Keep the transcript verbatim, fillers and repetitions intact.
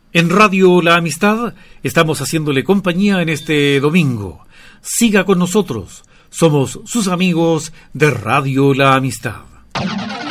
En Radio La Amistad estamos haciéndole compañía en este domingo. Siga con nosotros. Somos sus amigos de Radio La Amistad.